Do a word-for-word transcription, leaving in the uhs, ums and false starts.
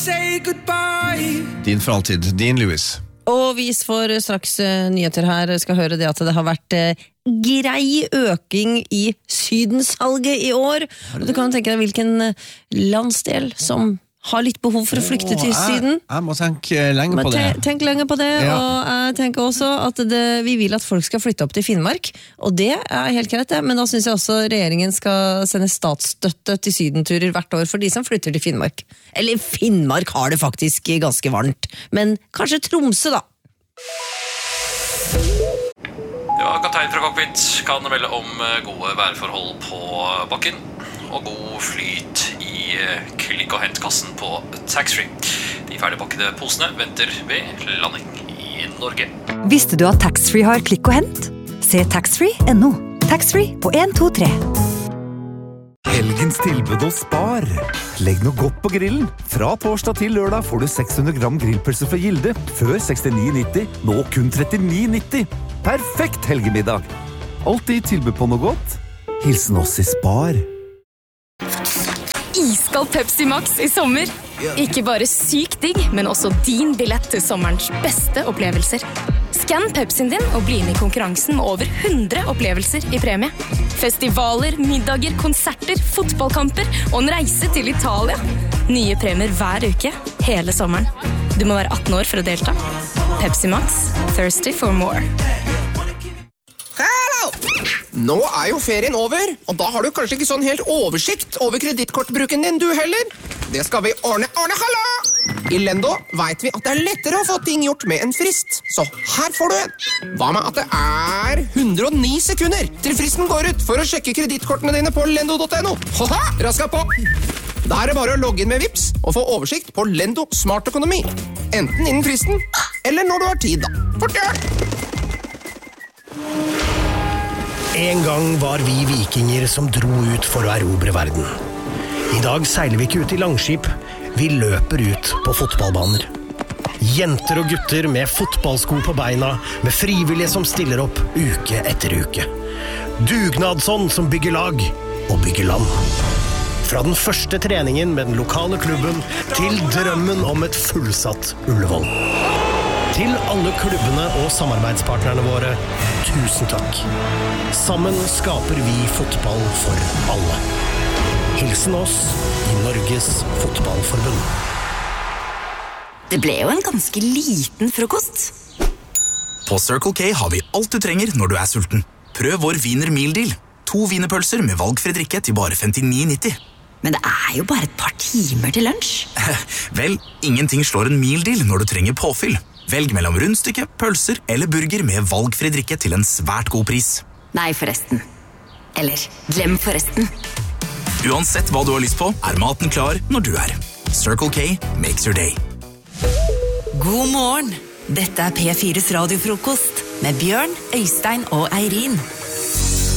say goodbye. Din for alltid, Dean Lewis. Og vi får straks nyheter her, skal høre det at det har vært grei øking i sydensalget i år. Og du kan tenke deg hvilken landsdel som har litt behov for å flykte til syden. Jeg, jeg må tenke lenge på det. Tenk, tenk lenge på det, ja. Og jeg tenker også at det, vi vil at folk skal flytte opp til Finnmark, og det er helt greit det, men da synes jeg også regjeringen skal sende statsstøtte til sydenturer hvert år for de som flytter til Finnmark. Eller Finnmark har det faktisk ganske varmt, men kanskje Tromsø da. Ja, kaptein fra cockpit kan melde om gode værforhold på bakken og god flyt i klikk- og hentkassen på taxfree. De ferdigpakkede posene venter ved landing i Norge. Visste du at taxfree har klikk og hent? Se taxfree punktum no. Taxfree på en to tre. Helgens tilbud hos Spar. Legg noe godt på grillen. Fra torsdag til lørdag får du seks hundre gram grillpølse fra Gilde. Før sekstini nitti, nå kun trettini nitti. Perfekt helgemiddag. Alltid tilbud på noe godt. Hilsen oss i Spar. Iskald Pepsi Max i sommer. Ikke bare syk digg, men også din billett til sommerens beste opplevelser. Skann Pepsien din og bli med i konkurransen med over hundre opplevelser i premie. Festivaler, middager, konserter, fotballkamper og en reise til Italia. Nye premier hver uke, hele sommeren. Du må være atten år for å delta. Pepsi Max, thirsty for more. Hallo! Nå er jo ferien over, og da har du kanskje ikke sånn helt oversikt over kredittkortbruken din du heller. Det skal vi ordne, ordne, hallo! I Lendo vet vi at det er lettere å få ting gjort med en frist, så her får du en. Hva med at det er hundre og ni sekunder til fristen går ut for å sjekke kredittkortene dine på lendo punktum no? Haha, raska på! Da er det bare å logge inn med Vips og få oversikt på Lendo Smart Økonomi. Enten innen fristen, eller når du har tid da. Fort gjør! En gang var vi vikinger som dro ut for å erobre verden. I dag seiler vi ikke ut i langskip, vi løper ut på fotballbaner. Jenter og gutter med fotballsko på beina, med frivillige som stiller opp uke etter uke. Dugnadsånd som bygger lag og bygger land. Fra den første treningen med den lokale klubben til drømmen om et fullsatt Ullevål. Til alle klubbene og samarbeidspartnerne våre, tusen takk. Sammen skaper vi fotball for alle. Hilsen oss i Norges Fotballforbund. Det ble jo en ganske liten frokost. På Circle K har vi alt du trenger når du er sulten. Prøv vår Wiener Meal Deal. To wienerpølser med valgfri drikke til bare femtini nitti. Men det er jo bare et par timer til lunsj. Vel, ingenting slår en meal deal når du trenger påfyll. Velg mellom rundstykke, pølser eller burger med valgfri drikke til en svært god pris. Nei, forresten. Eller, glem forresten. Uansett hva du har lyst på, er maten klar når du er. Circle K makes your day. God morgen. Dette er P fires radiofrokost med Bjørn, Øystein og Eirin.